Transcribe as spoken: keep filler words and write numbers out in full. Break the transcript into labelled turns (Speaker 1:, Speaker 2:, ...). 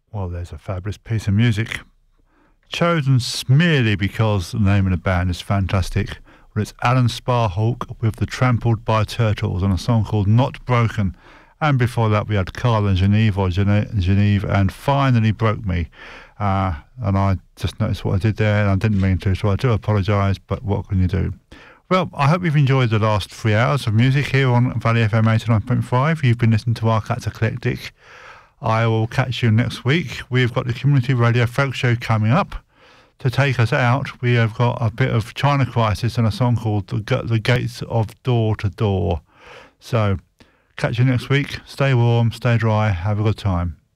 Speaker 1: Well, there's a fabulous piece of music, chosen merely because the name of the band is fantastic. Well, it's Alan Sparhawk with the Trampled by Turtles on a song called Not Broken. And before that, we had Carl and Geneve, or Gene- Geneve, and Finally Broke Me. Uh, and I just noticed what I did there, and I didn't mean to, so I do apologise, but what can you do? Well, I hope you've enjoyed the last three hours of music here on Valley F M eighty-nine point five. You've been listening to Our Cat's Eclectic. I will catch you next week. We've got the Community Radio Folk Show coming up. To take us out, we have got a bit of China Crisis and a song called The, the Gates of Door to Door. So, catch you next week. Stay warm, stay dry, have a good time.